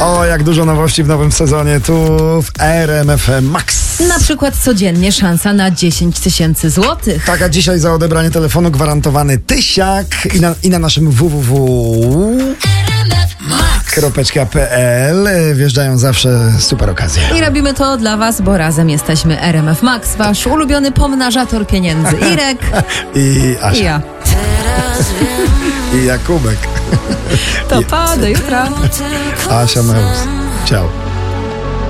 O, jak dużo nowości w nowym sezonie tu w RMF Max. Na przykład codziennie szansa na 10 000 złotych. Tak, a dzisiaj za odebranie telefonu gwarantowany tysiak i na naszym www.max.pl wjeżdżają zawsze super okazje. I robimy to dla was, bo razem jesteśmy RMF Max, wasz ulubiony pomnażator pieniędzy. Irek I Asia. i ja. I Jakubek. To pa, do jutra. Asia Meus. Ciao.